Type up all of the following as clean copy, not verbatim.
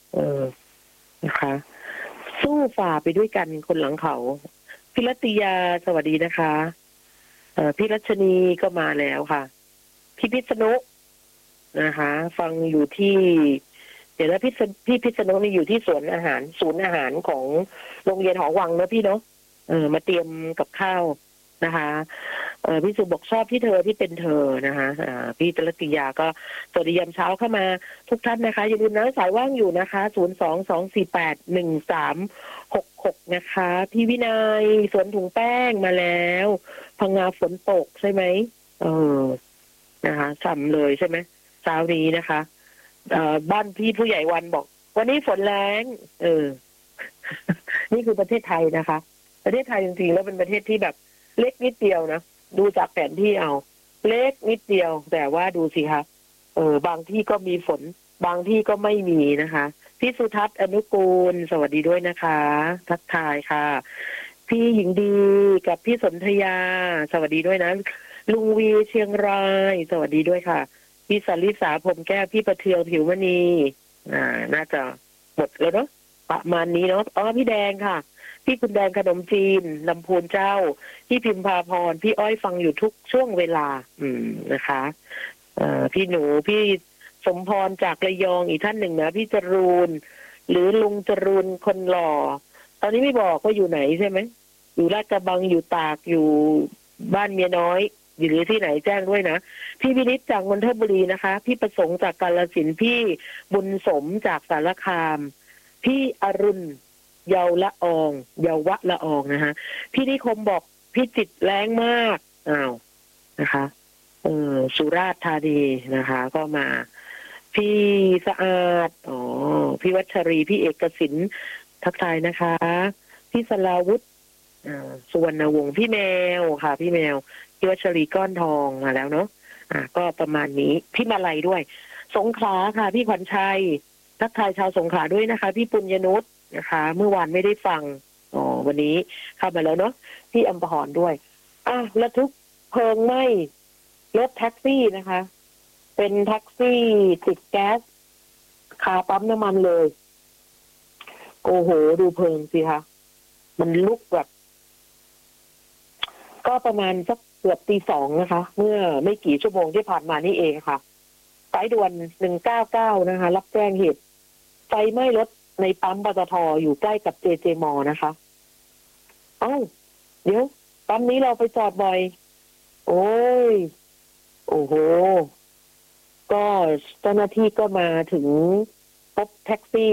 เออนะคะสู้ฝ่าไปด้วยกันคนหลังเขาพิรัตยาสวัสดีนะคะพี่รัชนีก็มาแล้วค่ะพี่พิษณุนะคะ ฟังอยู่ที่เดี๋ยวนะพี่พิษณุนี่อยู่ที่สวนอาหารศูนย์อาหารของโรงเรียนหอวังเนอะพี่เนาะมาเตรียมกับข้าวนะคะพี่สุบอกชอบที่เธอที่เป็นเธอนะคะพี่จรติยาก็สวัสดียามเช้าเข้ามาทุกท่านนะคะอย่าลืมนะสายว่างอยู่นะคะ02-248-1366นะคะพี่วินัยสวนถุงแป้งมาแล้วพังงาฝนตกใช่ไหมเออนะคะฉ่ำเลยใช่ไหมเช้านี้นะคะบ้านพี่ผู้ใหญ่วันบอกวันนี้ฝนแรงนี่คือประเทศไทยนะคะประเทศไทยจริงๆแล้วเป็นประเทศที่แบบเล็กนิดเดียวนะดูจากแผนที่เอาเล็กนิดเดียวแต่ว่าดูสิคะบางที่ก็มีฝนบางที่ก็ไม่มีนะคะพี่สุทัศน์อนุกูลสวัสดีด้วยนะคะทักทายค่ะพี่หญิงดีกับพี่สนธยาสวัสดีด้วยนะลุงวีเชียงรายสวัสดีด้วยค่ะพี่สลิสาผมแก้วพี่ประเทืองผิวมณีน่าจะหมดแล้วเนาะประมาณนี้เนาะพี่แดงค่ะพี่คุณแดงขนมจีนลำพูนเจ้าพี่พิมพาพรพี่อ้อยฟังอยู่ทุกช่วงเวลานะคะพี่หนูพี่สมพรจากระยองอีกท่านหนึ่งนะพี่จรูนหรือลุงจรูนคนหล่อตอนนี้ไม่บอกว่าอยู่ไหนใช่ไหมอยู่ลาดกระบังอยู่ตากอยู่บ้านเมียน้อยอยู่หรือที่ไหนแจ้งด้วยนะพี่วินิจจากนนทบุรีนะคะพี่ประสงค์จากกาฬสินธุ์พี่บุญสมจากสารคามพี่อรุณเยาวละอองเยาวะละอองนะคะพี่นิคมบอกพี่จิตแรงมากนะคะสุราษฎร์ธานีนะคะ ก็มาพี่สะอาดพี่วัชรีพี่เอกสินทักทายนะคะพี่สลาวุฒิสุวรรณวงศ์พี่แมวค่ะพี่แมวพี่วัชรีก้อนทองมาแล้วเนาะก็ประมาณนี้พี่มาลัยด้วยสงขลาค่ะพี่ขวัญชัยทักทายชาวสงขลาด้วยนะคะพี่ปุญญนุชนะคะเมื่อวานไม่ได้ฟังวันนี้เข้ามาแล้วเนาะพี่อัมพรด้วยระทึกเพลิงไหม้รถแท็กซี่นะคะ เป็นแท็กซี่ติดแก๊สคาปั๊มน้ำมันเลยโอ้โหดูเพลิงสิคะมันลุกแบบก็ประมาณสักเกือบตี 2นะคะ เมื่อไม่กี่ชั่วโมงที่ผ่านมานี่เองค่ะสายด่วน199นะคะรับแจ้งเหตุไฟไหม้รถในปั๊มปตท.อยู่ใกล้กับเจเจมอนะคะเดี๋ยวปั๊มนี้เราไปจอดบ่อยโอ้ยโอ้โหก็เจ้าหน้าที่ก็มาถึงพบแท็กซี่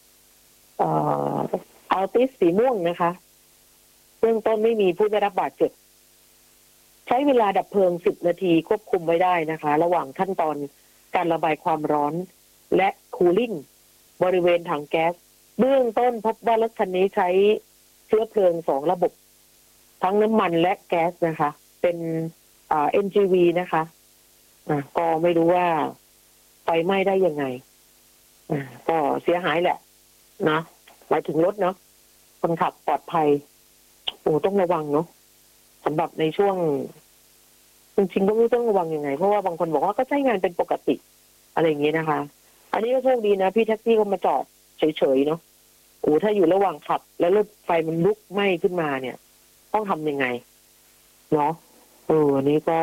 อัลติสสีม่วงนะคะเบื้องต้นไม่มีผู้ได้รับบาดเจ็บใช้เวลาดับเพลิง10 นาทีควบคุมไว้ได้นะคะระหว่างขั้นตอนการระบายความร้อนและคูลิ่งบริเวณถังแก๊สเบื้องต้นพบว่ารถคันนี้ใช้เชื้อเพลิง2 ระบบทั้งน้ำมันและแก๊สนะคะเป็นNGV นะคะก็ไม่รู้ว่าไฟไหม้ได้ยังไงก็เสียหายแหละนะหมายถึงรถเนาะคนขับปลอดภัยต้องระวังเนาะสำหรับในช่วงจริงๆก็ไม่ต้องระวังยังไงเพราะว่าบางคนบอกว่าก็ใช้งานเป็นปกติอะไรอย่างนี้นะคะอันนี้ก็โชคดีนะพี่แท็กซี่ก็มาจอดเฉยๆเนาะถ้าอยู่ระหว่างขับแล้วรถไฟมันลุกไหม้ขึ้นมาเนี่ยต้องทำยังไงเนาะอันนี้ก็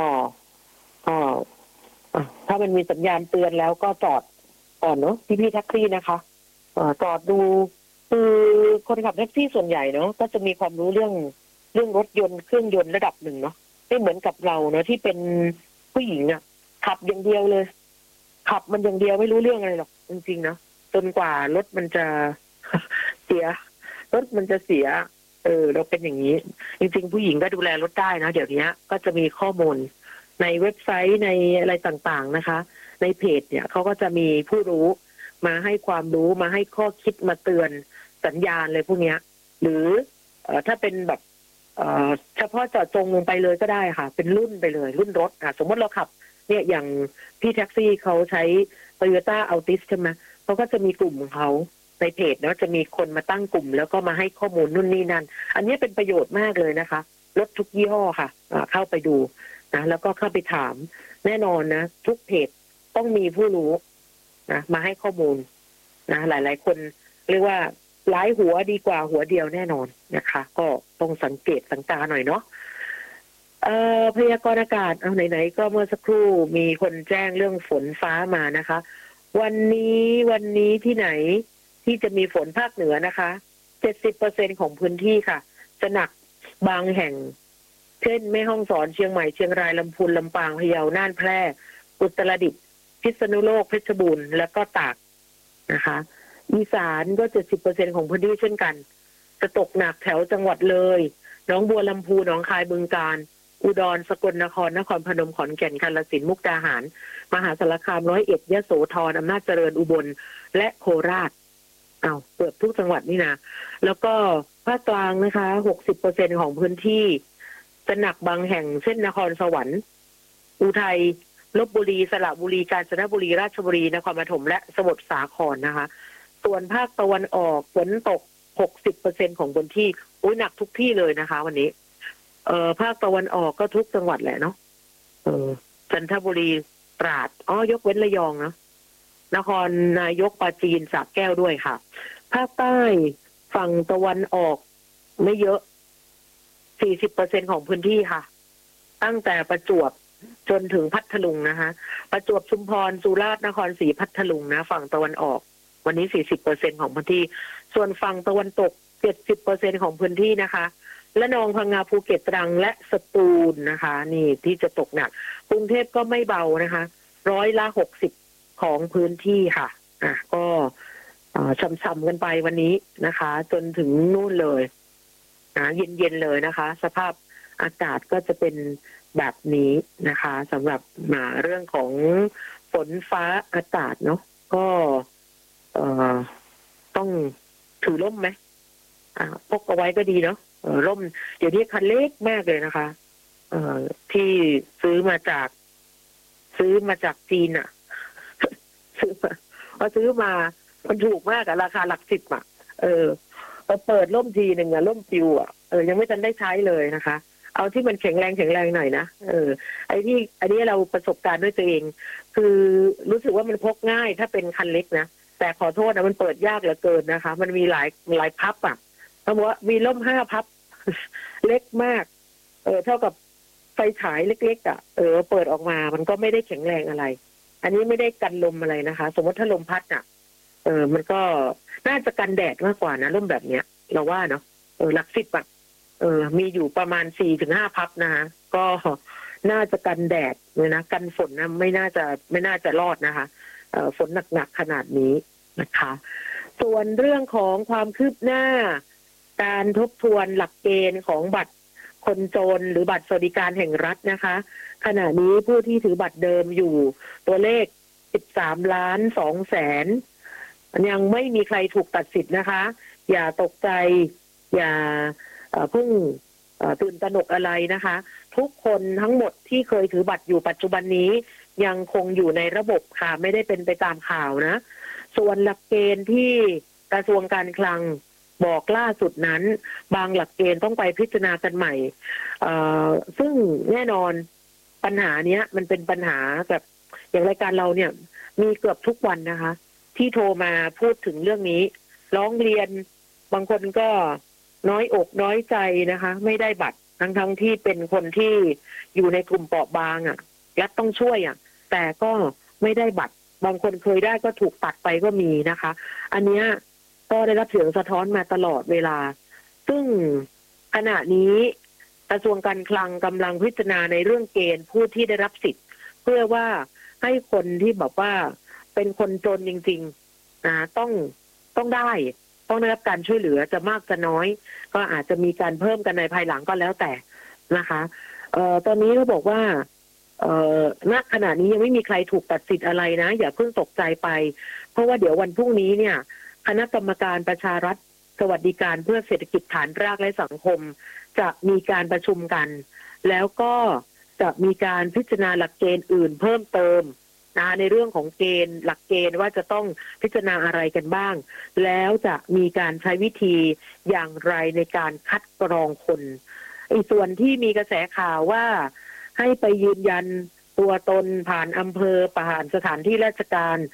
ถ้ามันมีสัญญาณเตือนแล้วก็จอดก่อนเนาะพี่แท็กซี่นะคะจอดดูคือคนขับแท็กซี่ส่วนใหญ่เนาะก็จะมีความรู้เรื่องรถยนต์เครื่องยนต์ระดับหนึ่งเนาะไม่เหมือนกับเราเนาะที่เป็นผู้หญิงอ่ะขับอย่างเดียวเลยขับมันอย่างเดียวไม่รู้เรื่องอะไรหรอกจริงๆนะจนกว่ารถมันจะ เสียรถมันจะเสียเราเป็นอย่างนี้จริงๆผู้หญิงก็ดูแลรถได้นะเดี๋ยวนี้ก็จะมีข้อมูลในเว็บไซต์ในอะไรต่างๆนะคะในเพจเนี่ยเขาก็จะมีผู้รู้มาให้ความรู้มาให้ข้อคิดมาเตือนสัญญาณเลยพวกนี้หรือถ้าเป็นแบบเฉพาะเจาะจงลงไปเลยก็ได้ค่ะเป็นรุ่นไปเลยรุ่นรถสมมติเราขับเนี่ยอย่างพี่แท็กซี่เขาใช้ Toyota Altis ใช่ไหมเขาก็จะมีกลุ่มของเขาในเพจนะจะมีคนมาตั้งกลุ่มแล้วก็มาให้ข้อมูลนู่นนี่นั่นอันนี้เป็นประโยชน์มากเลยนะคะรถทุกยี่ห้อค่ะเข้าไปดูนะแล้วก็เข้าไปถามแน่นอนนะทุกเพจต้องมีผู้รู้นะมาให้ข้อมูลนะหลายๆคนเรียกว่าหลายหัวดีกว่าหัวเดียวแน่นอนนะคะก็ต้องสังเกตสังกาหน่อยเนาะพยากรณ์อากาศเอาไหนๆก็เมื่อสักครู่มีคนแจ้งเรื่องฝนฟ้ามานะคะวันนี้ที่ไหนที่จะมีฝนภาคเหนือนะคะ70%ของพื้นที่ค่ะจะหนักบางแห่งเช่นแม่ฮ่องสอนเชียงใหม่เชียงรายลำพูนลำปางพะเยาน่านแพร่อุตรดิตถ์พิษณุโลกเพชรบูรณ์แล้วก็ตากนะคะอีสานก็70%ของพื้นที่เช่นกันจะตกหนักแถวจังหวัดเลยหนองบัวลำพูหนองคายบึงกาฬอุดรสกลนครนครพนมขอนแก่นกาฬสินธุ์มุกดาหารมหาสารคาม101ยโสธรอำนาจเจริญอุบลและโคราชเกือบทุกจังหวัดนี่นะแล้วก็ภาคกลางนะคะ60%ของพื้นที่จะหนักบางแห่งเช่นนครสวรรค์อุทัยลพบุรีสระบุรีกาญจนบุรีราชบุรีนครปฐมและสมุทรสาครนะคะส่วนภาคตะวันออกฝนตก60%ของพื้นที่หนักทุกที่เลยนะคะวันนี้ภาคตะวันออกก็ทุกจังหวัดแหละเนาะจันทบุรีตราดยกเว้นระยองนะนครนายกปราจีนสระแก้วด้วยค่ะภาคใต้ฝั่งตะวันออกไม่เยอะ40%ของพื้นที่ค่ะตั้งแต่ประจวบจนถึงพัทลุงนะคะประจวบชุมพรสุราษฎร์นครศรีพัทลุงนะฝั่งตะวันออกวันนี้40%ของพื้นที่ส่วนฝั่งตะวันตก70%ของพื้นที่นะคะและนองพังงาภูเก็ตตรังและสตูลนะคะนี่ที่จะตกหนักกรุงเทพก็ไม่เบานะคะ60%ของพื้นที่ค่ะก็ช่ำๆกันไปวันนี้นะคะจนถึงนู่นเลยเย็นๆเลยนะคะสภาพอากาศก็จะเป็นแบบนี้นะคะสำหรับเรื่องของฝนฟ้าอากาศเนาะก็ต้องถือร่มไหมพกเอาไว้ก็ดีเนาะร่มเดี๋ยวนี้คันเล็กมากเลยนะคะที่ซื้อมาจากจีนอะซื้อมามันถูกมากอะราคาหลัก10อะพอเปิดร่มทีหนึ่งอะร่มปิวอะยังไม่ทันได้ใช้เลยนะคะเอาที่มันแข็งแรงหน่อยนะอันนี้เราประสบการณ์ด้วยตัวเองคือรู้สึกว่ามันพกง่ายถ้าเป็นคันเล็กนะแต่ขอโทษนะมันเปิดยากเหลือเกินนะคะมันมีหลายพับอ่ะเขาบอกว่ามีร่ม5 พับ เล็กมากเท่ากับไฟฉายเล็กๆอ่ะเปิดออกมามันก็ไม่ได้แข็งแรงอะไรอันนี้ไม่ได้กันลมอะไรนะคะสมมติถ้าลมพัดอ่ะมันก็น่าจะกันแดดมากกว่านะร่มแบบเนี้ยเราว่าเนาะหลัก10อ่ะมีอยู่ประมาณ4-5 พับนะคะก็น่าจะกันแดดเลยนะกันฝนนะไม่น่าจะรอดนะคะฝนหนักๆขนาดนี้นะคะส่วนเรื่องของความคืบหน้าการทบทวนหลักเกณฑ์ของบัตรคนจนหรือบัตรสวัสดิการแห่งรัฐนะคะขณะนี้ผู้ที่ถือบัตรเดิมอยู่ตัวเลข13,200,000ยังไม่มีใครถูกตัดสิทธิ์นะคะอย่าตกใจอย่าเพิ่งตื่นตระหนกอะไรนะคะทุกคนทั้งหมดที่เคยถือบัตรอยู่ปัจจุบันนี้ยังคงอยู่ในระบบค่ะไม่ได้เป็นไปตามข่าวนะส่วนหลักเกณฑ์ที่กระทรวงการคลังบอกล่าสุดนั้นบางหลักเกณฑ์ต้องไปพิจารณากันใหม่ซึ่งแน่นอนปัญหาเนี้ยมันเป็นปัญหาแบบอย่างรายการเราเนี่ยมีเกือบทุกวันนะคะที่โทรมาพูดถึงเรื่องนี้ร้องเรียนบางคนก็น้อยอกน้อยใจนะคะไม่ได้บัตรทั้งที่เป็นคนที่อยู่ในกลุ่มเปราะบางรัฐต้องช่วยแต่ก็ไม่ได้บัตรบางคนเคยได้ก็ถูกตัดไปก็มีนะคะอันเนี้ยก็ได้รับเสียงสะท้อนมาตลอดเวลาซึ่งขณะนี้กระทรวงการคลังกำลังพิจารณาในเรื่องเกณฑ์ผู้ที่ได้รับสิทธิ์เพื่อว่าให้คนที่แบบว่าเป็นคนจนจริงๆต้องได้รับการช่วยเหลือจะมากจะน้อยก็อาจจะมีการเพิ่มกันในภายหลังก็แล้วแต่นะคะตอนนี้เขาบอกว่าณขณะนี้ยังไม่มีใครถูกตัดสิทธิ์อะไรนะอย่าเพิ่งตกใจไปเพราะว่าเดี๋ยววันพรุ่งนี้เนี่ยคณะกรรมการประชารัฐสวัสดิการเพื่อเศรษฐกิจฐานรากและสังคมจะมีการประชุมกันแล้วก็จะมีการพิจารณาหลักเกณฑ์อื่นเพิ่มเติมในเรื่องของเกณฑ์หลักเกณฑ์ว่าจะต้องพิจารณาอะไรกันบ้างแล้วจะมีการใช้วิธีอย่างไรในการคัดกรองคนอีกส่วนที่มีกระแสข่าวว่าให้ไปยืนยันตัวตนผ่านอำเภอผ่านสถานที่ราชการ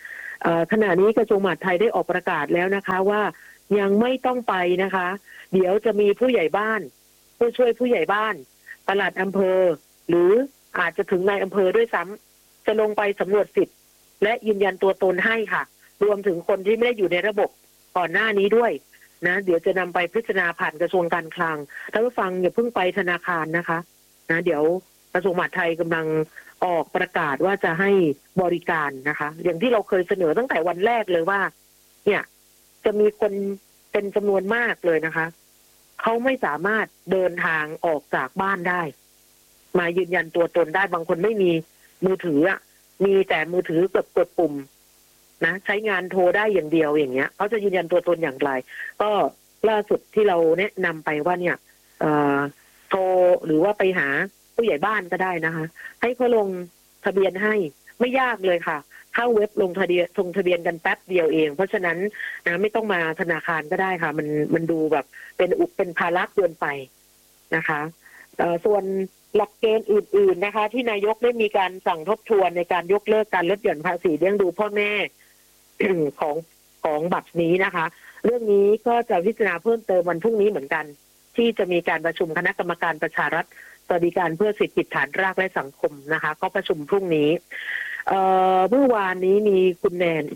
ขณะนี้กระทรวงมหาดไทยได้ออกประกาศแล้วนะคะว่ายังไม่ต้องไปนะคะ เดี๋ยวจะมีผู้ใหญ่บ้านผู้ช่วยผู้ใหญ่บ้านปลัดอำเภอหรืออาจจะถึงนายอำเภอด้วยซ้ำจะลงไปสำรวจสิทธิ์และยืนยันตัวตนให้ค่ะรวมถึงคนที่ไม่ได้อยู่ในระบบก่อนหน้านี้ด้วยนะเดี๋ยวจะนำไปพิจารณาผ่านกระทรวงการคลังท่านผู้ฟังอย่าเพิ่งไปธนาคารนะคะนะเดี๋ยวกระทรวงมหาดไทยกำลังออกประกาศว่าจะให้บริการนะคะอย่างที่เราเคยเสนอตั้งแต่วันแรกเลยว่าเนี่ยจะมีคนเป็นจำนวนมากเลยนะคะเขาไม่สามารถเดินทางออกจากบ้านได้มายืนยันตัวตนได้บางคนไม่มีมือถือมีแต่มือถือกับกดปุ่มนะใช้งานโทรได้อย่างเดียวอย่างเงี้ยเขาจะยืนยันตัวตนอย่างไรก็ล่าสุดที่เราแนะนำไปว่าเนี่ยโทรหรือว่าไปหาผู้ใหญ่บ้านก็ได้นะคะให้เขาลงทะเบียนให้ไม่ยากเลยค่ะเข้าเว็บลงทะเบียนกันแป๊บเดียวเองเพราะฉะนั้นนะไม่ต้องมาธนาคารก็ได้ค่ะมันดูแบบเป็นภาระเกินไปนะคะส่วนหลักเกณฑ์อื่นๆนะคะที่นายกได้มีการสั่งทบทวนในการยกเลิกการลดหย่อนภาษีเลี้ยงดูพ่อแม่ ของบัตรนี้นะคะเรื่องนี้ก็จะพิจารณาเพิ่มเติมวันพรุ่งนี้เหมือนกันที่จะมีการประชุมคณะกรรมการประชารัฐสวัสดิการเพื่อสิทธิฐานรากและสังคมนะคะก็ประชุมพรุ่งนี้เมื่อวานนี้มีคุณแนน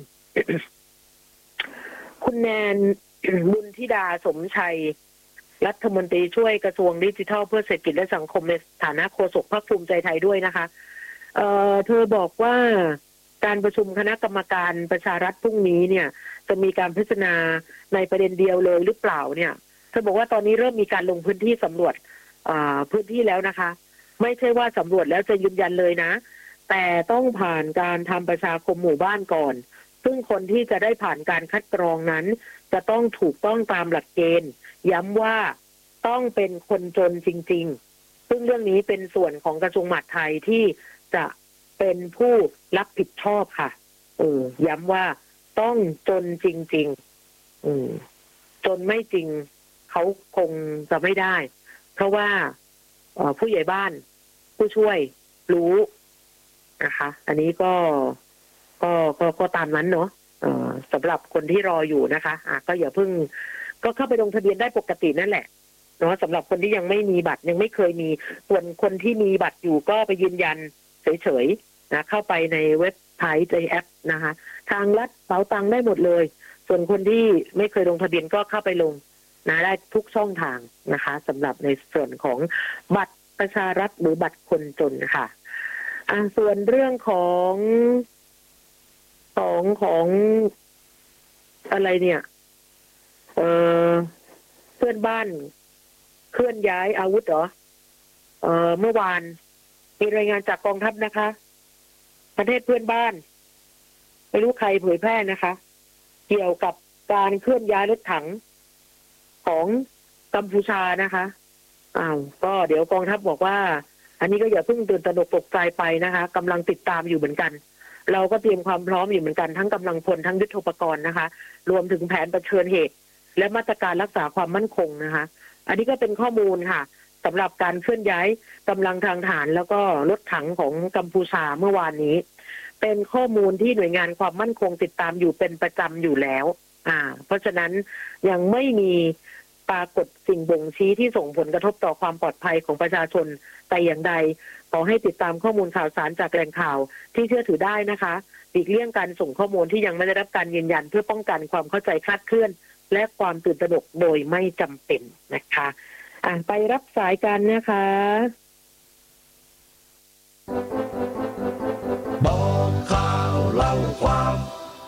คุณแนน บุญธิดาสมชัยรัฐมนตรีช่วยกระทรวงดิจิทัลเพื่อเศรษฐกิจและสังคมในฐานะโฆษกพรรคภูมิใจไทยด้วยนะคะเธอบอกว่าการประชุมคณะกรรมการประชารัฐพรุ่งนี้เนี่ยจะมีการพิจารณาในประเด็นเดียวเลยหรือเปล่าเนี่ยเธอบอกว่าตอนนี้เริ่มมีการลงพื้นที่สำรวจพื้นที่แล้วนะคะไม่ใช่ว่าสำรวจแล้วจะยืนยันเลยนะแต่ต้องผ่านการทำประชาคมหมู่บ้านก่อนซึ่งคนที่จะได้ผ่านการคัดกรองนั้นจะต้องถูกต้องตามหลักเกณฑ์ย้ำว่าต้องเป็นคนจนจริงๆซึ่งเรื่องนี้เป็นส่วนของกระทรวงมหาดไทยที่จะเป็นผู้รับผิดชอบค่ะย้ำว่าต้องจนจริงๆจนไม่จริงเขาคงจะไม่ได้เพราะว่าผู้ใหญ่บ้านผู้ช่วยรู้นะคะอันนี้ก็ตามนั้นเนาะสำหรับคนที่รออยู่นะคะก็อย่าเพิ่งก็เข้าไปลงทะเบียนได้ปกตินั่นแหละเนาะสำหรับคนที่ยังไม่มีบัตรยังไม่เคยมีส่วนคนที่มีบัตรอยู่ก็ไปยืนยันเฉยๆนะเข้าไปในเว็บไซต์ในแอปนะคะทางรัฐเป๋าตังค์ได้หมดเลยส่วนคนที่ไม่เคยลงทะเบียนก็เข้าไปลงนะได้ทุกช่องทางนะคะสำหรับในส่วนของบัตรประชารัฐหรือบัตรคนจนค่ะส่วนเรื่องของอะไรเนี่ยเพื่อนบ้านเคลื่อนย้ายอาวุธเหรอเมื่อวานมีรายงานจากกองทัพนะคะประเทศเพื่อนบ้านไม่รู้ใครเผยแพร่นะคะเกี่ยวกับการเคลื่อนย้ายรถถังของกัมพูชานะคะก็เดี๋ยวกองทัพบอกว่าอันนี้ก็อย่าเพิ่งตื่นตระหนกตกใจไปนะคะกำลังติดตามอยู่เหมือนกันเราก็เตรียมความพร้อมอยู่เหมือนกันทั้งกำลังพลทั้งยุทโธปกรณ์นะคะรวมถึงแผนเผชิญเหตุและมาตรการรักษาความมั่นคงนะคะอันนี้ก็เป็นข้อมูลค่ะสำหรับการเคลื่อนย้ายกำลังทางทหารแล้วก็รถถังของกัมพูชาเมื่อวานนี้เป็นข้อมูลที่หน่วยงานความมั่นคงติดตามอยู่เป็นประจำอยู่แล้วเพราะฉะนั้นยังไม่มีปรากฏสิ่งบ่งชี้ที่ส่งผลกระทบต่อความปลอดภัยของประชาชนแต่อย่างใดขอให้ติดตามข้อมูลข่าวสารจากแหล่งข่าวที่เชื่อถือได้นะคะหลีกเลี่ยงการส่งข้อมูลที่ยังไม่ได้รับการยืนยันเพื่อป้องกันความเข้าใจคลาดเคลื่อนและความตื่นตระหนกโดยไม่จำเป็นนะคะไปรับสายกันนะคะบอกข่าวเล่าความ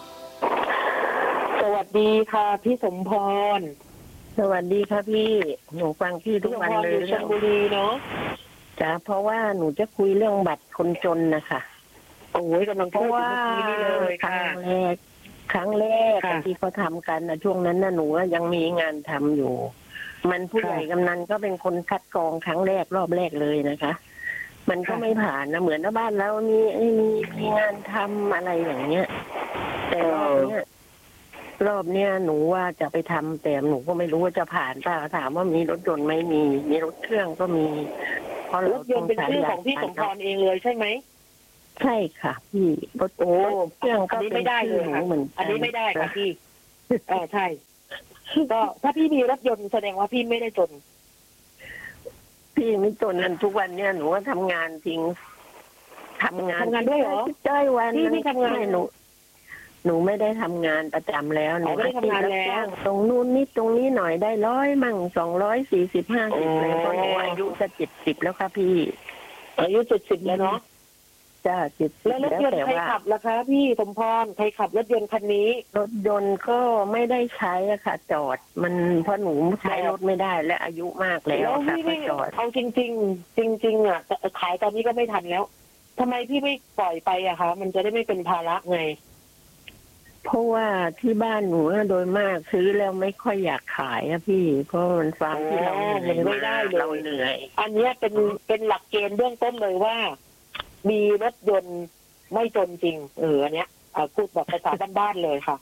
สวัสดีค่ะพี่สมพรสวัสดีค่ะพี่หนูฟังพี่ทุกวันเลยชลบุรีเนาะจ้ะเพราะว่าหนูจะคุยเรื่องบัตรคนจนนะคะโอ้ยกำลังพูดถึงนี่เลยครั้งแรกที่เขาทำกันนะช่วงนั้นนะหนูยังมีงานทำอยู่มันผู้ใหญ่กำนันก็เป็นคนคัดกรองครั้งแรกรอบแรกเลยนะคะมันก็ไม่ผ่านนะเหมือนบ้านเรามีงานทำอะไรอย่างเงี้ยแต่รอบเนี้ยหนูว่าจะไปทำแต่หนูก็ไม่รู้ว่าจะผ่านป่ะถามว่ามีรถยนต์ไหมมีรถเครื่องก็มีเพราะรถยนต์เป็นชื่อของพี่สมพรเองเลยใช่ไหมใช่ค่ะพี่รถโอ้เครื่องอัก็นนี้เป็ไม่นได้ชื่เลอย หนูค่ะเหมือนกันอันนี้ไม่ได้ค่ะพี่ใช่ก็ถ้าพี่มีรถยนต์แสดงว่าพี่ไม่ได้จนพี่ไม่จนนั้นทุกวันเนี่ยหนูก็ทำงานทิ้งทำงานด้วยเหรอจ้อยวันพี่ไม่ทำงานไม่หนูไม่ได้ทำงานประจำแล้วหนูไม่ได้ทำงานแล้วรับจ้ตรงนู้นนิดตรงนี้หน่อยได้100 มั่ง240-50เลยเพราะหนูอายุจะ70แล้วค่ะพี่อายุ70แล้วเนาะจ้า70 แล้วรถยนต์แต่ใครว่าขับล่ะคะพี่สมพรใครขับรถยนต์คันนี้รถยนต์ก็ไม่ได้ใช้อะค่ะ จอดมันเพราะหนูใช้รถไม่ได้และอายุมากแล้วแล้วค่ะพี่ก็ไม่จอดเอาจริงๆจริงๆอ่ะขายตอนนี้ก็ไม่ทันแล้วทำไมพี่ไม่ปล่อยไปอะคะมันจะได้ไม่เป็นภาระไงเพราะว่าที่บ้านหนูโดยมากซื้อแล้วไม่ค่อยอยากขายอะพี่ เพราะมันฟังที่เราเหนื่อยมันไม่ได้เลยเราเหนื่อยอันเนี้ยเป็นหลักเกณฑ์เบื้องต้นเลยว่า มีรถยนต์ไม่จนจริงอันเนี้ยพูดแบบภาษาบ้านๆเลยค่ะ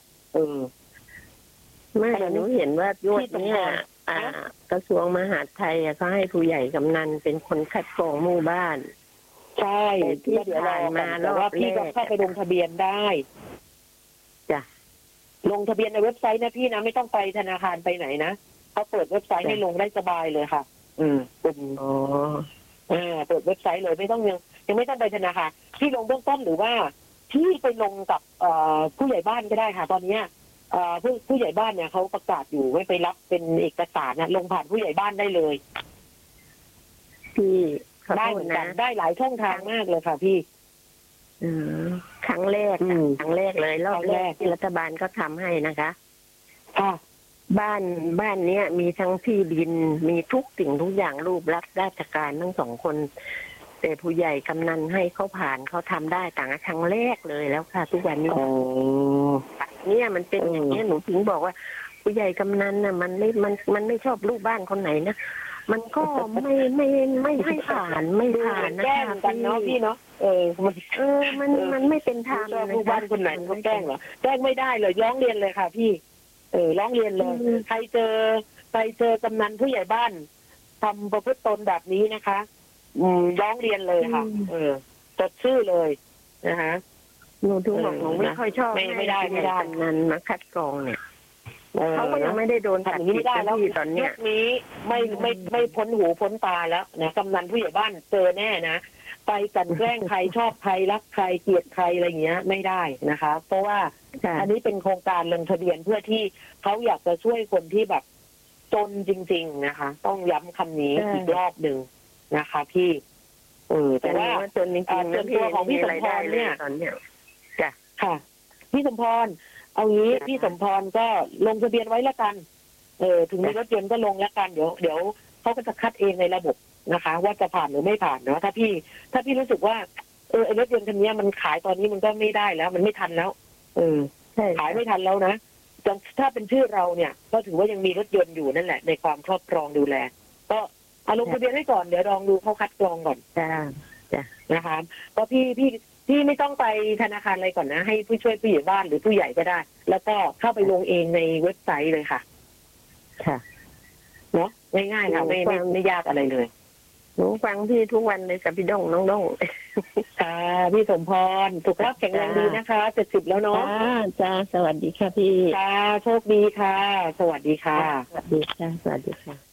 ไม่หนูเห็นว่ายุคนี้กระทรวงมหาดไทยเขาให้ผู้ใหญ่กำนันเป็นคนคัดกรองหมู่บ้านใช่ที่เดี๋ยวรอมาแต่ว่าพี่ก็เข้าไปลงทะเบียนได้จ้ะลงทะเบียนในเว็บไซต์นะพี่นะไม่ต้องไปธนาคารไปไหนนะเขาเปิดเว็บไซต์ให้ลงได้สบายเลยค่ะเปิดเว็บไซต์เลยไม่ต้องยังไม่ต้องไปธนาคารที่ลงเบื้องต้นหรือว่าที่ไปลงกับผู้ใหญ่บ้านก็ได้ค่ะ ตอนนี้ผู้ใหญ่บ้านเนี่ยเขาประกาศอยู่ไว้ไปรับเป็นเอกสารนะลงผ่านผู้ใหญ่บ้านได้เลยพี่ได้เหมือนกันได้หลายช่องทางมากเลยค่ะพี่ครั้งแรกเลยรอบแรกที่รัฐบาลก็ทำให้นะคะค่ะบ้านเนี้ยมีทั้งที่ดินมีทุกสิ่งทุกอย่างรูปลักษณ์ราชการทั้งสองคนแต่ผู้ใหญ่กำนันให้เขาผ่านเขาทำได้ต่างครั้งแรกเลยแล้วค่ะทุกวันนี้เนี่ยมันเป็นอย่างนี้หนูถึงบอกว่าผู้ใหญ่กำนันน่ะมันไม่ชอบลูกบ้านคนไหนนะมันก็ไม่ให้ผ่านไม่ผ่านนะแกล้งกันเนาะพี่เนาะมันไม่เป็นธรรมลูกบ้านคนไหนก็แกล้งเหรอแกล้งไม่ได้เลยร้องเรียนเลยค่ะพี่ร้องเรียนเลยใครเจอกำนันผู้ใหญ่บ้านทำประพฤติตนแบบนี้นะคะร้องเรียนเลยค่ะจดชื่อเลยนะคะหนูถึงบอกหนูไม่ค่อยชอบไม่ได้นั้นมาคัดกรองเนี่ยเขาก็ยังไม่ได้โดนทำอย่างนี้ไม่ได้แล้วตอนเนี้ยนี้ไม่พ้นหูพ้นตาแล้วนะกำนันผู้ใหญ่บ้านเจอแน่นะไปกันแกล้งใครชอบใครรักใครเกลียดใครอะไรเงี้ยไม่ได้นะคะเพราะว่าอันนี้เป็นโครงการลงทะเบียนเพื่อที่เขาอยากจะช่วยคนที่แบบจนจริงๆนะคะต้องย้ำคำนี้อีกรอบหนึ่งนะคะพี่แต่ว่าจนจริงๆส่วนตัวของพี่สมพรเนี่ยจ้ะค่ะพี่สมพรเอางี้พี่สมพรก็ลงทะเบียนไว้ละกันถึงมีรถยนต์ก็ลงละกันเดี๋ยวเขาก็จะคัดเองในระบบนะคะว่าจะผ่านหรือไม่ผ่านเนาะถ้าพี่รู้สึกว่าไอ้รถยนต์คันนี้มันขายตอนนี้มันก็ไม่ได้แล้วมันไม่ทันแล้วขายไม่ทันแล้วนะถ้าเป็นชื่อเราเนี่ยก็ถือว่ายังมีรถยนต์อยู่นั่นแหละในความครอบครองดูแลก็ลงทะเบียนไว้ก่อนเดี๋ยวลองดูเขาคัดกรองก่อนจ้ะนะคะก็พี่ไม่ต้องไปธนาคารอะไรก่อนนะให้ผู้ช่วยผู้ใหญ่บ้านหรือผู้ใหญ่ก็ได้แล้วก็เข้าไปลงเองในเว็บไซต์เลยค่ะเนาะง่ายๆค่ะไม่ยากอะไรเลยหนูฟังพี่ทุกวันเลยกับพี่น้องค่ะพี่สมพรสุขภาพแข็งแรงดีนะคะ70แล้วเนาะจ้าสวัสดีค่ะพี่ค่ะโชคดีค่ะสวัสดีค่ะสวัสดีค่ะ